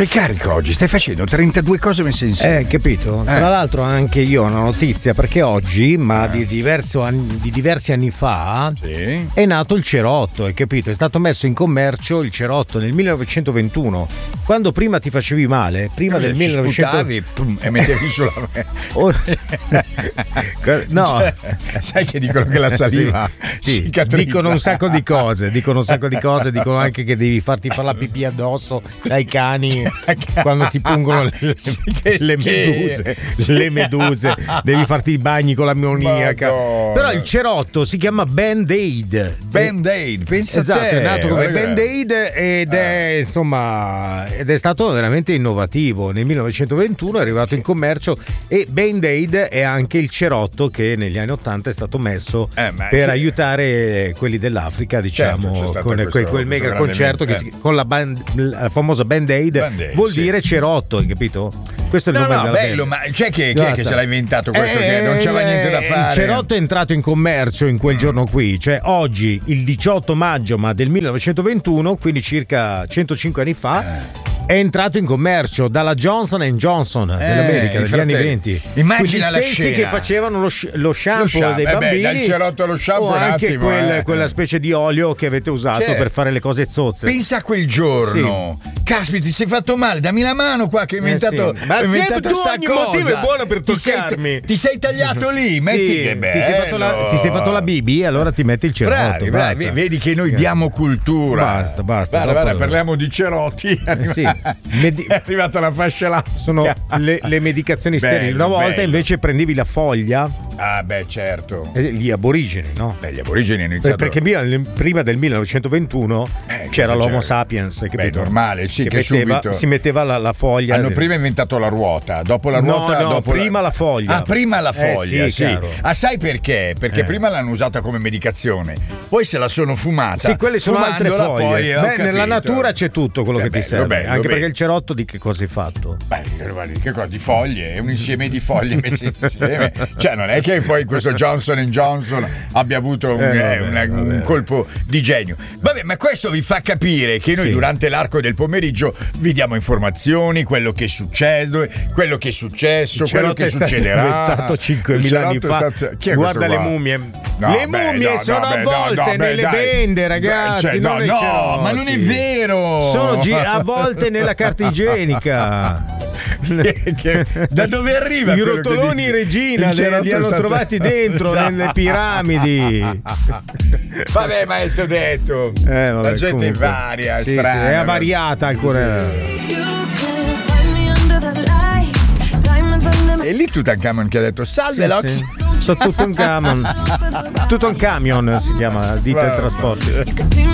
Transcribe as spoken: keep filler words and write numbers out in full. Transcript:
Sei carico oggi, stai facendo trentadue cose messe insieme. Eh, capito? Eh. Tra l'altro anche io ho una notizia, perché oggi, ma di, diverso anni, di diversi anni fa, sì. è nato il cerotto, hai capito? È stato messo in commercio il cerotto nel millenovecentoventuno, quando prima ti facevi male, prima del ci millenovecento... sputavi, pum, e mettevi sulla... Oh. No, cioè, sai che dicono che la saliva sì, cicatrizza. dicono un sacco di cose, dicono un sacco di cose, dicono anche che devi farti fare la pipì addosso dai cani quando ti pungono le, le, le meduse, le meduse, devi farti i bagni con l'ammoniaca. Madonna. Però il cerotto si chiama Band-Aid. Band-Aid, pensa esatto, a te. è nato come Guarda. Band-Aid ed è insomma ed è stato veramente innovativo. Nel millenovecentoventuno è arrivato in commercio e Band-Aid è anche il cerotto che negli anni ottanta è stato messo Eh, ma per che- aiutare quelli dell'Africa, diciamo, Certo, c'è stato con questo- quel, quel questo mega grande concerto che evento, si- con la, band, la famosa Band-Aid, Band-Aid, vuol sì. dire cerotto, hai capito? Questo è il No, nome no, della bello, band. ma c'è che, chi è che Basta. se l'ha inventato questo? Eh, che non c'era niente da fare. Il cerotto è entrato in commercio in quel giorno qui, cioè oggi, il diciotto maggio, ma del millenovecentoventuno, quindi circa centocinque anni fa. È entrato in commercio dalla Johnson and Johnson dell'America i degli anni fratelli. venti. Immagina Quegli la stessi scena. che facevano lo, sci- lo shampoo Lo shampoo, dei eh beh, bambini, dal cerotto allo shampoo o un anche attimo, quel- eh. quella specie di olio che avete usato Certo. per fare le cose zozze. Pensa a quel giorno. Caspita, ti sei fatto male, dammi la mano qua che ho inventato, Eh sì. Ma ho inventato sempre tu sta ogni cosa. motivo è buono per Ti sei- toccarmi. Ti sei tagliato lì, metti Sì, che bello. ti sei fatto la, ti sei fatto la B B, allora ti metti il cerotto. Bravi, bravi, basta. vedi che noi diamo cultura. Basta, basta. Guarda, dopo- guarda, parliamo di cerotti. Eh sì. Medi- È arrivata la fascia là. Sono le, le medicazioni sterili. Bello, Una volta bello. invece prendevi la foglia, Ah, beh, certo. eh, gli aborigeni, no? Beh, gli aborigeni hanno Per- iniziato. perché prima, prima del millenovecentoventuno Eh, c'era che l'Homo faceva? sapiens, Beh, capito? normale, sì, che, metteva- subito. si metteva la, la foglia. Hanno prima inventato la ruota, dopo la ruota, no, no, dopo prima la foglia. Ah, prima la Eh, foglia, sì, sì. chiaro. Ah, sai perché? Perché Eh. prima l'hanno usata come medicazione, poi se la sono fumata. Sì, quelle sono altre fumandola foglie. Poi, ho Beh, capito. nella natura c'è tutto quello Eh, che ti bello, serve. bello, anche bello. perché il cerotto di che cosa è fatto? Beh, che cosa? Di foglie, è un insieme di foglie messe insieme. Cioè, non è che poi questo Johnson and Johnson abbia avuto un, Eh, eh, vabbè, una- un vabbè. colpo di genio. Vabbè, ma questo vi fa capire che noi Sì. durante l'arco del pomeriggio vi diamo informazioni, quello che succede, quello che è successo, Il quello cerotto che è stato succederà. inventato cinquemila anni Il fa. cerotto è stato- chi è Guarda questo le qua? mummie. No, le beh, mummie no, sono no, beh, no, avvolte no, beh, nelle dai. bende, Beh, ragazzi. cioè, non no, nei no, cerotti. ma non è vero. Sono gi- avvolte nella carta igienica. Che- che- da dove arriva I quello che rotoloni dici? regina Il le- cerotto li è hanno stato- trovati dentro Esatto. nelle piramidi. Vabbè, ma è detto. Eh, vabbè, la gente comunque. è varia, Sì, strana. sì, è avariata ancora. E lì Tutankhamon che ha detto salve Sì, Lox. sì. Sono tutto un camion. Tutto un camion si chiama ditta di trasporti.